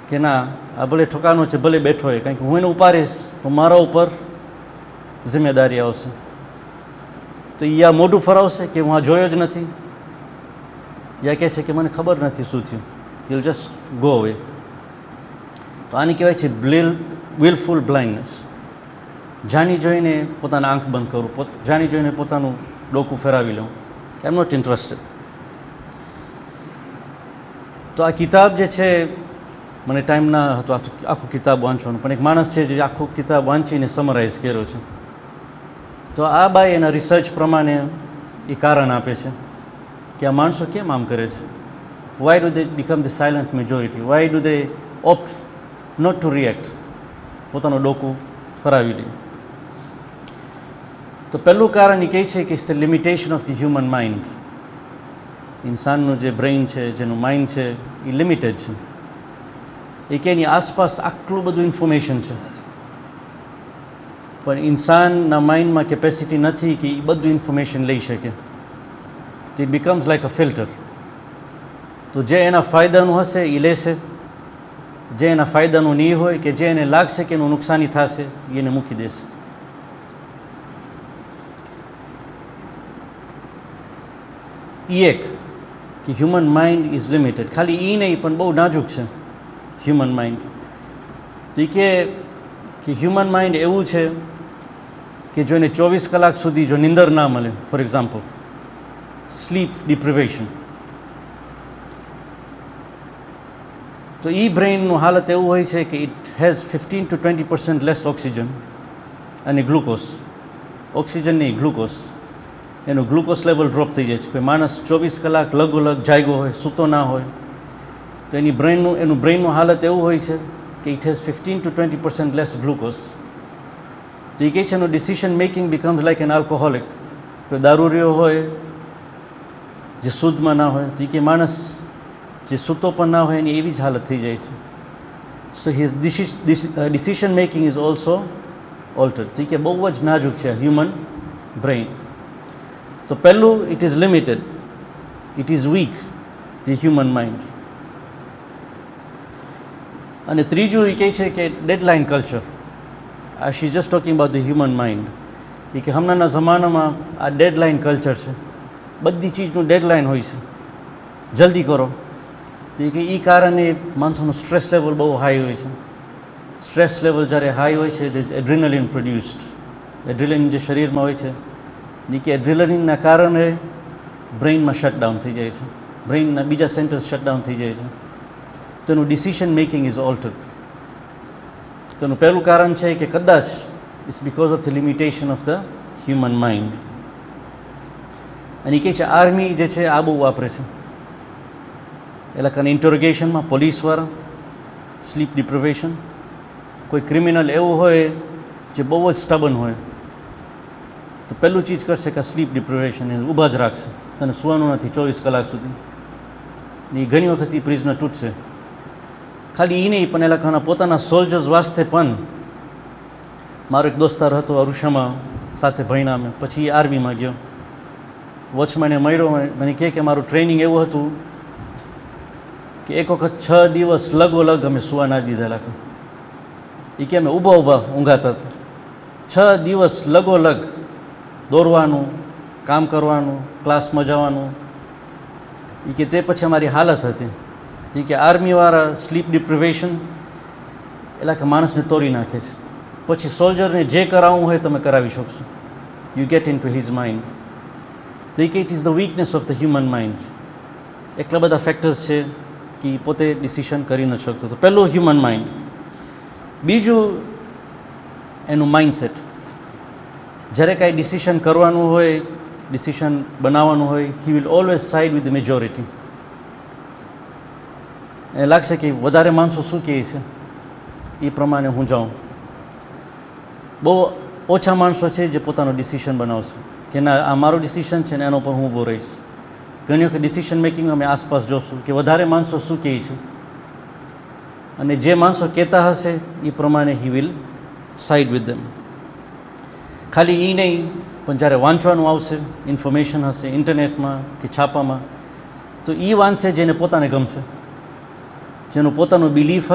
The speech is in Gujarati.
કે ના આ ભલે ઠોકાનો છે, ભલે બેઠો હોય, કારણ કે હું એને ઉપાડીશ તો મારા ઉપર જિમ્મેદારી આવશે. તો એ આ મોઢું ફરાવશે કે હું આ જોયો જ નથી, યા કહેશે કે મને ખબર નથી શું થયું, વિલ જસ્ટ ગો અવે. તો આને કહેવાય છે વિલફુલ બ્લાઇન્ડનેસ. જાણી જોઈને પોતાના આંખ બંધ કરવું, જાણી જોઈને પોતાનું ડોકું ફેરાવી લઉં, આઈ એમ નોટ ઇન્ટરેસ્ટેડ. તો આ કિતાબ જે છે, મને ટાઈમ ના હતો આખું કિતાબ વાંચવાનું, પણ એક માણસ છે જે આખું કિતાબ વાંચીને સમરાઇઝ કર્યો છે. તો આ બાઈ એના રિસર્ચ પ્રમાણે એ કારણ આપે છે કે આ માણસો કેમ આમ કરે છે. Why do they become the silent majority, why do they opt not two react, પોતાનું ડોકું ફરાવી લે. તો પહેલું કારણ એ કહે છે કે it's the limitation of the human mind. ઇન્સાનનું જે બ્રેઇન છે, જેનું માઇન્ડ છે, એ લિમિટેડ છે. એ કે એની આસપાસ આટલું બધું ઇન્ફોર્મેશન છે, પણ ઇન્સાનના માઇન્ડમાં કેપેસિટી નથી કે એ બધું ઇન્ફોર્મેશન લઈ શકે. તો it becomes like a filter. તો જે એના ફાયદાનું હશે એ લેશે, જે એના ફાયદાનું નહીં હોય કે જે એને લાગશે કે એનું નુકસાની થશે એને મૂકી દેશે. એ એક કે હ્યુમન માઇન્ડ ઇઝ લિમિટેડ. ખાલી એ નહીં, પણ બહુ નાજુક છે હ્યુમન માઇન્ડ. તો એ કે હ્યુમન માઇન્ડ એવું છે કે જો એને 24 કલાક સુધી જો નિંદર ના મળે, ફોર એક્ઝામ્પલ સ્લીપ ડિપ્રિવેશન, તો એ બ્રેઇનનું હાલત એવું હોય છે કે it has 15 to 20% less oxygen અને ગ્લુકોઝ. ઓક્સિજન નહીં, ગ્લુકોઝ. એનું ગ્લુકોઝ લેવલ ડ્રોપ થઈ જાય છે. કોઈ માણસ 24 કલાક લગોલગ જાગ્યો હોય, સૂતો ના હોય, તો એનું બ્રેઇનનું હાલત એવું હોય છે કે it has 15 to 20% less glucose. તો એ કહે છે એનું decision making becomes like N alcoholic. કોઈ દારૂડિયો હોય જે શુદ્ધમાં ના હોય, તો એ કે માણસ જે સૂતો પણ ના હોય એની એવી જ હાલત થઈ જાય છે. સો his decision making is also ઓલ્ટર્ડ. તો એ કે બહુ જ નાજુક છે હ્યુમન બ્રેઇન. તો પહેલું, it is limited, it is weak, the human mind. અને ત્રીજું એ કહે છે કે deadline culture. She just talking about the human mind. એ કે હમણાંના જમાનામાં આ ડેડલાઇન કલ્ચર છે, બધી ચીજનું ડેડલાઇન હોય છે, જલ્દી કરો. તો એ કે એ કારણે માણસોનું સ્ટ્રેસ લેવલ બહુ હાઈ હોય છે. સ્ટ્રેસ લેવલ જ્યારે હાઈ હોય છે, ધીસ એડ્રિનલિન પ્રોડ્યુસ્ડ. એડ્રિનલિન જે શરીરમાં હોય છે, એ કે એડ્રિનલિનના કારણે બ્રેઇનમાં શટડાઉન થઈ જાય છે, બ્રેઇનના બીજા સેન્ટર્સ શટડાઉન થઈ જાય છે. તો એનું ડિસિશન મેકિંગ ઇઝ ઓલ્ટર્ડ. તો એનું પહેલું કારણ છે કે કદાચ it's because of the limitation of the human mind. અને એ કહે છે આર્મી જે છે આ બહુ વાપરે છે. એટલે કારણ ઇન્ટરોગેશનમાં પોલીસવાળા સ્લીપ ડિપ્રિવેશન, કોઈ ક્રિમિનલ એવું હોય જે બહુ જ સ્ટબન હોય, તો પહેલું ચીજ કરશે કે સ્લીપ ડિપ્રિવેશન, એને ઊભા જ રાખશે, તને સૂવાનું નથી 24 કલાક સુધી. એ ઘણી વખત એ પ્રિઝનર તૂટશે. ખાલી એ નહીં, પણ એ લોકોના પોતાના સોલ્જર્સ વાસ્તે પણ. મારો એક દોસ્તાર હતો અરુષામાં, સાથે ભણ્યા અમે, પછી એ આર્મીમાં ગયો. વોચમેને મળ્યો, મને કહે કે મારું ટ્રેનિંગ એવું હતું કે એક વખત 6 દિવસ લગોલગ અમે સૂવા ના દીધેલા. એ કે અમે ઊભા ઊભા ઊંઘાતા હતા. 6 દિવસ લગોલગ દોડવાનું, કામ કરવાનું, ક્લાસમાં જવાનું. એ કે તે પછી અમારી હાલત હતી. એ કે આર્મીવાળા સ્લીપ ડિપ્રિવેશન એટલે કે માણસને તોડી નાખે છે. પછી સોલ્જરને જે કરાવવું હોય તમે કરાવી શકશો. You get in to his mind. તો એ કે it is the weakness of the human mind. એટલા બધા ફેક્ટર્સ છે કે એ પોતે ડિસિશન કરી નથી શકતો. તો પહેલું હ્યુમન માઇન્ડ. બીજું એનું માઇન્ડસેટ. જ્યારે કાંઈ ડિસિશન કરવાનું હોય, ડિસિશન બનાવવાનું હોય, he will always side with the majority. એને લાગશે કે વધારે માણસો શું કહે છે એ પ્રમાણે હું જાઉં. બહુ ઓછા માણસો છે જે પોતાનો ડિસિશન બનાવશે કે ના આ મારો ડિસિશન છે ને એના ઉપર હું ઊભો રહીશ. ઘણી વખત ડિસિશન મેકિંગ અમે આસપાસ જોશું કે વધારે માણસો શું કહે છે, અને જે માણસો કહેતા હશે એ પ્રમાણે he will side with them. ખાલી એ નહીં, પણ જ્યારે વાંચવાનું આવશે, ઇન્ફોર્મેશન હશે ઇન્ટરનેટમાં કે છાપામાં, તો એ વાંચશે જેને પોતાને ગમશે, જેનું પોતાનું બિલીફ